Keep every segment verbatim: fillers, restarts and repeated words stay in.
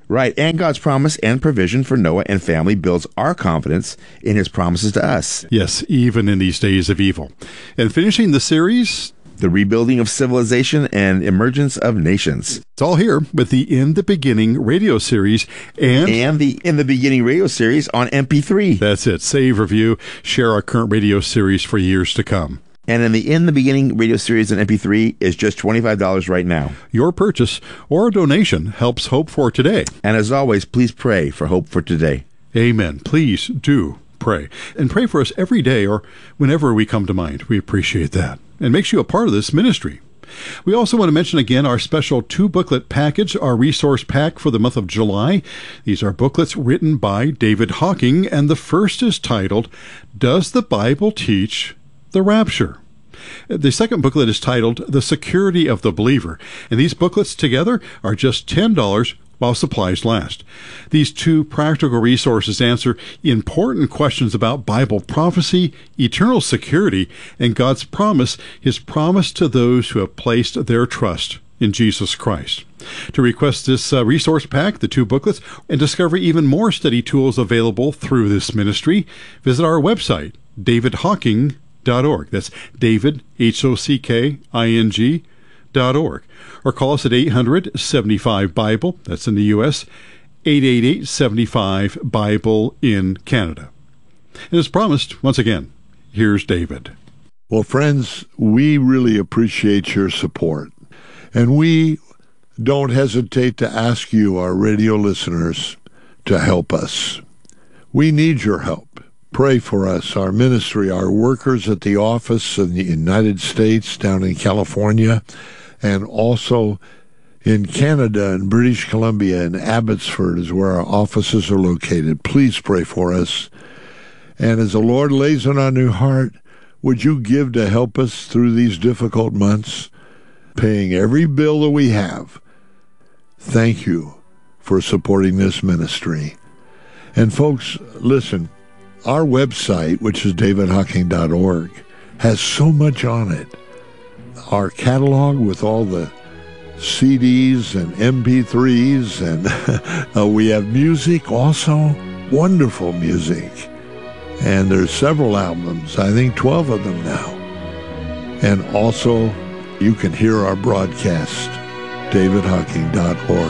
Right, and God's promise and provision for Noah and family builds our confidence in his promises to us. Yes, even in these days of evil. And finishing the series, the rebuilding of civilization and emergence of nations. It's all here with the In the Beginning radio series and... And the In the Beginning radio series on M P three. That's it. Save, review, share our current radio series for years to come. And in the In the Beginning radio series on M P three is just twenty-five dollars right now. Your purchase or a donation helps Hope for Today. And as always, please pray for Hope for Today. Amen. Please do pray. And pray for us every day or whenever we come to mind. We appreciate that. And makes you a part of this ministry. We also want to mention again our special two-booklet package, our resource pack for the month of July. These are booklets written by David Hocking, and the first is titled, Does the Bible Teach the Rapture? The second booklet is titled The Security of the Believer, and these booklets together are just ten dollars while supplies last. These two practical resources answer important questions about Bible prophecy, eternal security, and God's promise, his promise to those who have placed their trust in Jesus Christ. To request this uh, resource pack, the two booklets, and discover even more study tools available through this ministry, visit our website, david hocking dot org. That's David, H O C K I N G, dot org. Or call us at eight hundred, seventy-five, Bible. That's in the U S eight eight eight, seven five, Bible in Canada. And as promised, once again, here's David. Well, friends, we really appreciate your support. And we don't hesitate to ask you, our radio listeners, to help us. We need your help. Pray for us, our ministry, our workers at the office in the United States, down in California, and also in Canada and British Columbia and Abbotsford is where our offices are located. Please pray for us. And as the Lord lays it on your heart, would you give to help us through these difficult months, paying every bill that we have? Thank you for supporting this ministry. And folks, listen, our website, which is david hocking dot org, has so much on it. Our catalog with all the C Ds and M P threes, and uh, we have music also, wonderful music. And there's several albums, I think twelve of them now. And also, you can hear our broadcast, david hocking dot org.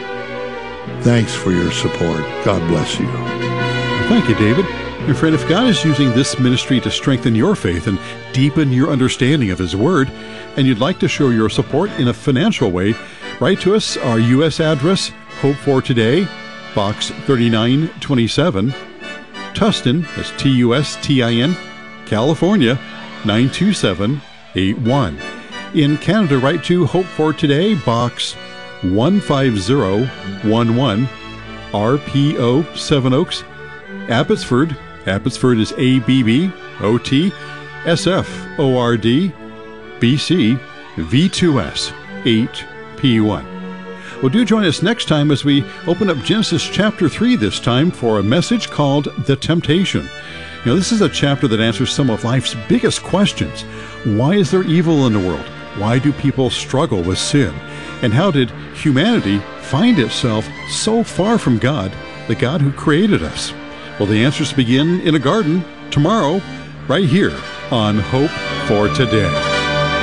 Thanks for your support. God bless you. Thank you, David. And friend, if God is using this ministry to strengthen your faith and deepen your understanding of his word, and you'd like to show your support in a financial way, write to us. Our U S address, Hope for Today, Box thirty-nine twenty-seven, Tustin, that's T U S T I N, California, nine two seven eight one. In Canada, write to Hope for Today, Box one five zero one one, R P O, Seven Oaks, Abbotsford. Abbotsford is A B B O T S F O R D, B C, V two S, eight P one. Well, do join us next time as we open up Genesis chapter three this time for a message called The Temptation. You know, this is a chapter that answers some of life's biggest questions. Why is there evil in the world? Why do people struggle with sin? And how did humanity find itself so far from God, the God who created us? Well, the answers begin in a garden tomorrow, right here on Hope for Today.